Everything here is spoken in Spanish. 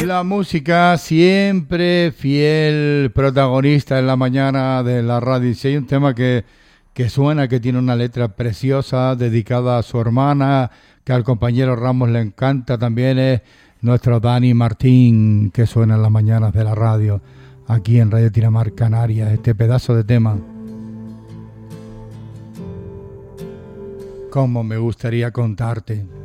La música siempre fiel protagonista en la mañana de la radio. Y si hay un tema que suena, que tiene una letra preciosa dedicada a su hermana, que al compañero Ramos le encanta, también es nuestro Dani Martín, que suena en las mañanas de la radio, aquí en Radio Tiramar Canarias, este pedazo de tema. Cómo me gustaría contarte.